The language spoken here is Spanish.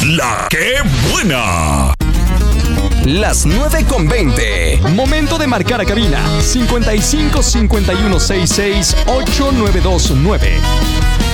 La que buena. Las 9:20. Momento de marcar a cabina 55 51 66 8929.